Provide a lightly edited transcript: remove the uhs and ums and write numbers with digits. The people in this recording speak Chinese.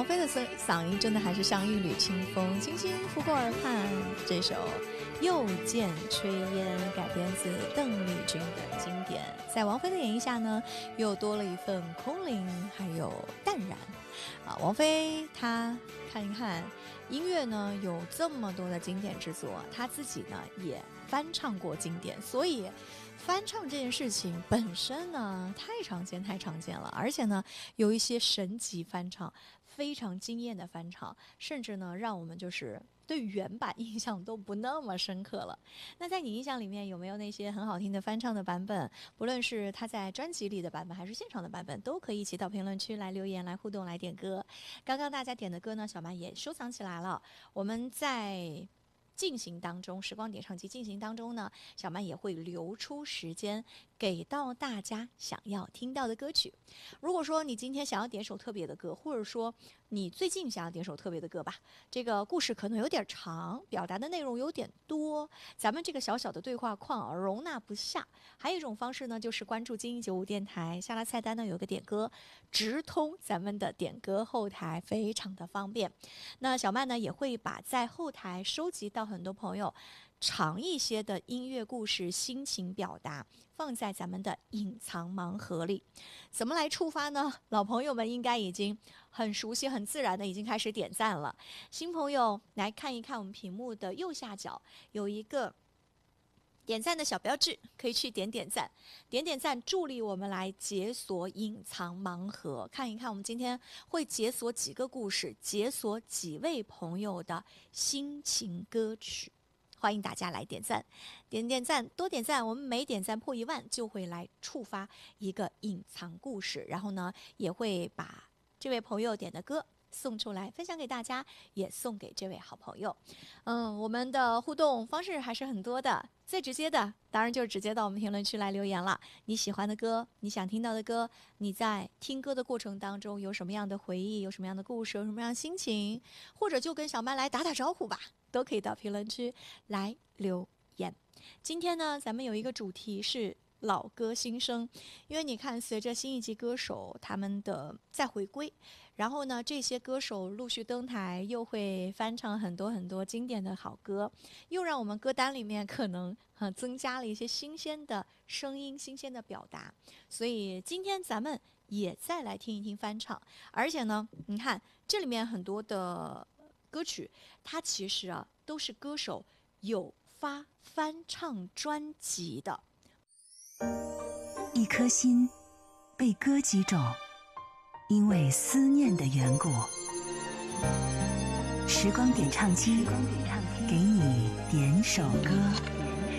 菲的嗓音真的还是像一缕清风，轻轻拂过耳畔。这首《又见炊烟》改编自邓丽君的经典，在王菲的演绎下呢，又多了一份空灵，还有淡然。王菲她看一看音乐呢，有这么多的经典之作，她自己呢也翻唱过经典，所以翻唱这件事情本身呢太常见了，而且呢有一些神级翻唱，非常惊艳的翻唱，甚至呢让我们就是对原版印象都不那么深刻了。那在你印象里面有没有那些很好听的翻唱的版本？不论是他在专辑里的版本还是现场的版本，都可以一起到评论区来留言、来互动、来点歌。刚刚大家点的歌呢，小曼也收藏起来了。我们在进行当中，时光点唱机进行当中呢，小曼也会留出时间给到大家想要听到的歌曲。如果说你今天想要点首特别的歌，或者说你最近想要点首特别的歌吧，这个故事可能有点长，表达的内容有点多，咱们这个小小的对话框容纳不下。还有一种方式呢，就是关注精英95电台，下拉菜单呢有个点歌，直通咱们的点歌后台，非常的方便。那小曼呢也会把在后台收集到很多朋友长一些的音乐故事、心情表达，放在咱们的隐藏盲盒里。怎么来触发呢？老朋友们应该已经很熟悉、很自然的已经开始点赞了。新朋友来看一看我们屏幕的右下角有一个点赞的小标志，可以去点赞，点赞助力我们来解锁隐藏盲盒，看一看我们今天会解锁几个故事，解锁几位朋友的心情歌曲。欢迎大家来点赞，点赞，多点赞，我们每点赞破1万就会来触发一个隐藏故事，然后呢也会把这位朋友点的歌送出来，分享给大家，也送给这位好朋友。我们的互动方式还是很多的，最直接的当然就是直接到我们评论区来留言了。你喜欢的歌，你想听到的歌，你在听歌的过程当中有什么样的回忆，有什么样的故事，有什么样的心情，或者就跟小曼来打招呼吧，都可以到评论区来留言。今天呢，咱们有一个主题是老歌新生，因为你看随着新一季歌手他们的再回归，然后呢这些歌手陆续登台，又会翻唱很多经典的好歌，又让我们歌单里面可能增加了一些新鲜的声音、新鲜的表达，所以今天咱们也再来听一听翻唱。而且呢你看这里面很多的歌曲，它其实都是歌手有发翻唱专辑的。 一颗心被歌击中，因为思念的缘故。时光点唱机，给你点首歌。